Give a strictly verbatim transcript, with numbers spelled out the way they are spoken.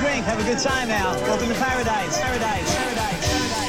drink. Have a good time, Al. Welcome to paradise. Paradise. Paradise. Paradise.